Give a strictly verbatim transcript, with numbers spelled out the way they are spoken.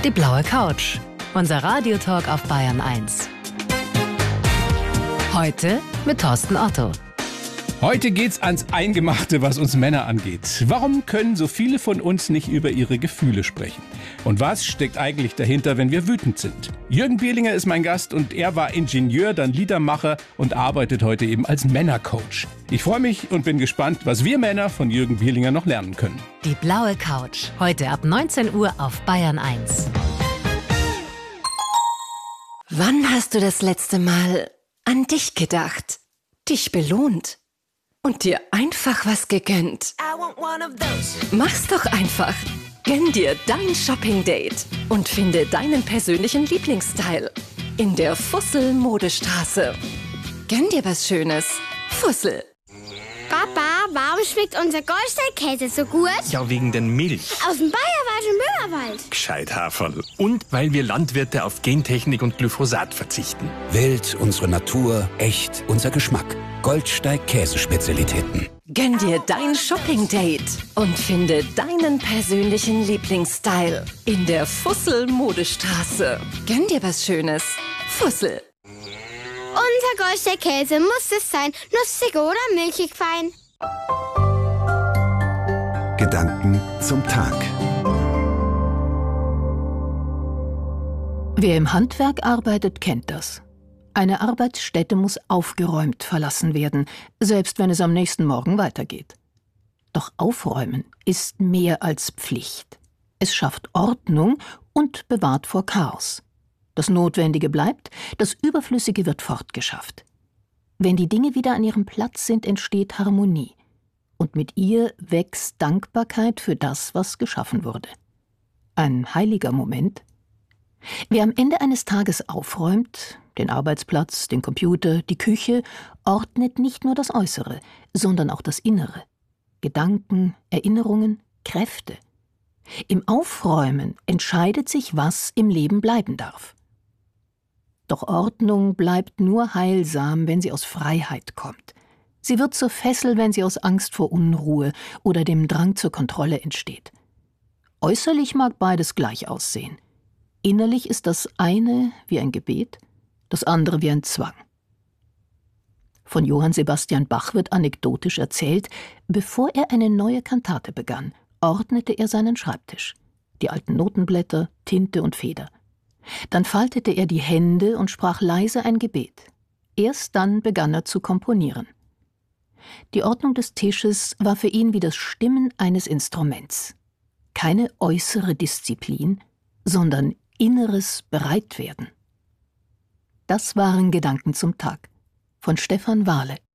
Die blaue Couch. Unser Radiotalk auf Bayern eins. Heute mit Thorsten Otto. Heute geht's ans Eingemachte, was uns Männer angeht. Warum können so viele von uns nicht über ihre Gefühle sprechen? Und was steckt eigentlich dahinter, wenn wir wütend sind? Jürgen Bielinger ist mein Gast und er war Ingenieur, dann Liedermacher und arbeitet heute eben als Männercoach. Ich freue mich und bin gespannt, was wir Männer von Jürgen Bielinger noch lernen können. Die blaue Couch. Heute ab neunzehn Uhr auf Bayern eins. Wann hast du das letzte Mal an dich gedacht, dich belohnt und dir einfach was gegönnt? Mach's doch einfach. Gönn dir dein Shopping-Date und finde deinen persönlichen Lieblingsstyle in der Fussel-Modestraße. Gönn dir was Schönes. Fussel. Papa, warum schmeckt unser Goldstein-Käse so gut? Ja, wegen den Milch. Aus dem Bayerischen Müllerwald. Gescheit, Haferl. Und weil wir Landwirte auf Gentechnik und Glyphosat verzichten. Wild, unsere Natur, echt, unser Geschmack. Goldsteig-Käsespezialitäten. Gönn dir dein Shopping-Date und finde deinen persönlichen Lieblingsstyle in der Fussel-Modestraße. Gönn dir was Schönes. Fussel. Unser Goldstein-Käse muss es sein, nussig oder milchig fein. Gedanken zum Tag. Wer im Handwerk arbeitet, kennt das. Eine Arbeitsstätte muss aufgeräumt verlassen werden, selbst wenn es am nächsten Morgen weitergeht. Doch Aufräumen ist mehr als Pflicht. Es schafft Ordnung und bewahrt vor Chaos. Das Notwendige bleibt, das Überflüssige wird fortgeschafft. Wenn die Dinge wieder an ihrem Platz sind, entsteht Harmonie. Und mit ihr wächst Dankbarkeit für das, was geschaffen wurde. Ein heiliger Moment. Wer am Ende eines Tages aufräumt, den Arbeitsplatz, den Computer, die Küche, ordnet nicht nur das Äußere, sondern auch das Innere. Gedanken, Erinnerungen, Kräfte. Im Aufräumen entscheidet sich, was im Leben bleiben darf. Doch Ordnung bleibt nur heilsam, wenn sie aus Freiheit kommt. Sie wird zur Fessel, wenn sie aus Angst vor Unruhe oder dem Drang zur Kontrolle entsteht. Äußerlich mag beides gleich aussehen. Innerlich ist das eine wie ein Gebet, das andere wie ein Zwang. Von Johann Sebastian Bach wird anekdotisch erzählt, bevor er eine neue Kantate begann, ordnete er seinen Schreibtisch, die alten Notenblätter, Tinte und Feder. Dann faltete er die Hände und sprach leise ein Gebet. Erst dann begann er zu komponieren. Die Ordnung des Tisches war für ihn wie das Stimmen eines Instruments. Keine äußere Disziplin, sondern inneres Bereitwerden. Das waren Gedanken zum Tag von Stefan Wahle.